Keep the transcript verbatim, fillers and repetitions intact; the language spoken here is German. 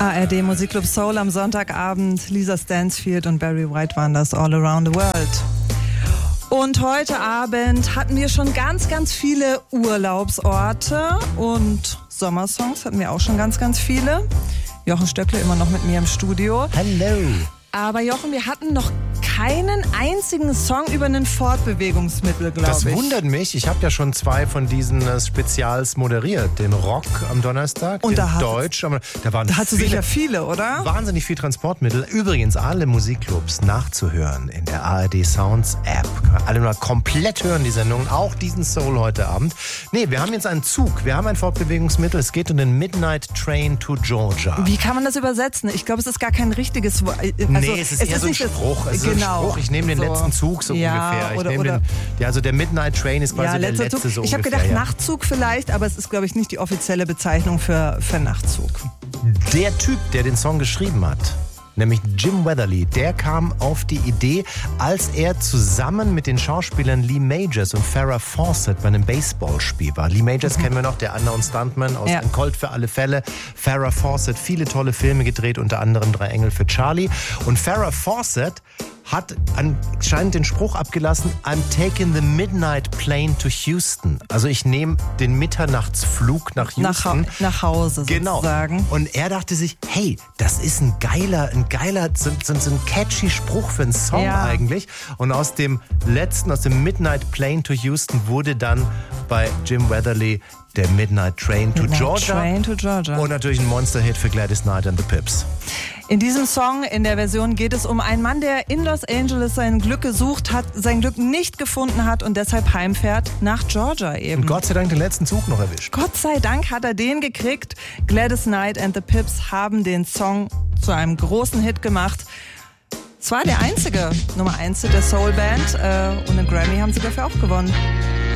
A R D Musikclub Soul am Sonntagabend. Lisa Stansfield und Barry White waren das All Around the World. Und heute Abend hatten wir schon ganz, ganz viele Urlaubsorte und Sommersongs hatten wir auch schon ganz, ganz viele. Jochen Stöckle immer noch mit mir im Studio. Hallo. Aber Jochen, wir hatten noch keinen einzigen Song über ein Fortbewegungsmittel, glaube ich. Das wundert mich. Ich habe ja schon zwei von diesen äh, Spezials moderiert. Den Rock am Donnerstag, und den da hat, Deutsch. Am, da waren da hast du viele, sicher viele, oder? Wahnsinnig viel Transportmittel. Übrigens alle Musikclubs nachzuhören in der A R D Sounds App. Alle mal komplett hören die Sendung, auch diesen Soul heute Abend. Nee, wir haben jetzt einen Zug. Wir haben ein Fortbewegungsmittel. Es geht um den Midnight Train to Georgia. Wie kann man das übersetzen? Ich glaube, es ist gar kein richtiges Wort. Also, nee, es ist es eher ist so ein nicht Spruch. Es das, ist genau, ein Spruch. Ich nehme den so. letzten Zug so ja, ungefähr. Ich oder, nehme oder, den, ja, also der Midnight Train ist quasi ja, der letzte Zug. so Ich ungefähr. habe gedacht, ja. Nachtzug vielleicht, aber es ist, glaube ich, nicht die offizielle Bezeichnung für, für Nachtzug. Der Typ, der den Song geschrieben hat, nämlich Jim Weatherly, der kam auf die Idee, als er zusammen mit den Schauspielern Lee Majors und Farrah Fawcett bei einem Baseballspiel war. Lee Majors kennen wir noch, der Unknown Stuntman aus Ja. Ein Colt für alle Fälle. Farrah Fawcett, viele tolle Filme gedreht, unter anderem Drei Engel für Charlie. Und Farrah Fawcett hat anscheinend den Spruch abgelassen, I'm taking the midnight plane to Houston. Also ich nehme den Mitternachtsflug nach Houston. Nach, nach Hause Genau. sozusagen. Und er dachte sich, hey, das ist ein geiler, ein geiler, so, so, so ein catchy Spruch für einen Song Ja. eigentlich. Und aus dem letzten, aus dem Midnight Plane to Houston wurde dann bei Jim Weatherly der Midnight Train to Midnight Georgia. Train to Georgia. Und natürlich ein Monster-Hit für Gladys Knight and the Pips. In diesem Song, in der Version, geht es um einen Mann, der in Los Angeles sein Glück gesucht hat, sein Glück nicht gefunden hat und deshalb heimfährt nach Georgia eben. Und Gott sei Dank den letzten Zug noch erwischt. Gott sei Dank hat er den gekriegt. Gladys Knight and the Pips haben den Song zu einem großen Hit gemacht. Zwar der einzige Nummer eins der Soul-Band äh, und einen Grammy haben sie dafür auch gewonnen.